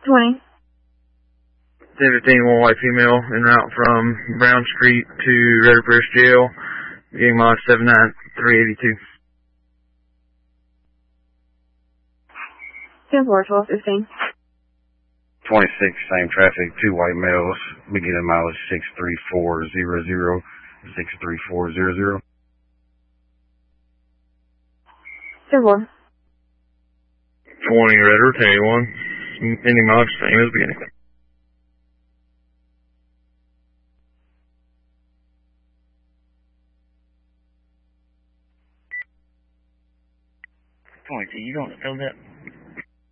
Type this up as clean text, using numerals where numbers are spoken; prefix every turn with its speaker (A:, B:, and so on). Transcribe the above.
A: 20.
B: 1015, one white female en route from Brown Street to Red Parish Jail, getting mileage 79382.
A: 10-4, 1215.
C: 26, same traffic, 2 white males, beginning mileage 63400, 63400.
A: 10-4.
B: 20, Red River 1081, ending mileage same as beginning.
D: 20, you don't feel that?